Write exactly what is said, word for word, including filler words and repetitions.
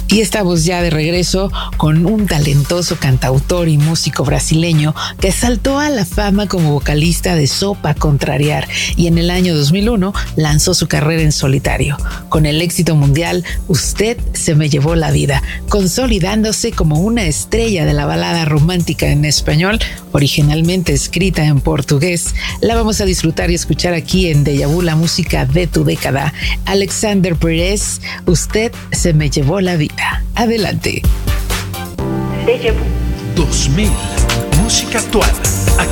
Y estamos ya de regreso con un talentoso cantautor y músico brasileño que saltó a la fama como vocalista de Sopa Contrariar y en el año dos mil uno lanzó su carrera en solitario. Con el éxito mundial Usted se me llevó la vida, consolidándose como una estrella de la balada romántica en español, originalmente escrita en portugués. La vamos a disfrutar y escuchar aquí en Deja Vu, la música de tu década. Alexander Pérez, Usted se me llevó la vida. Adelante. Deja Vu. dos mil, música actual.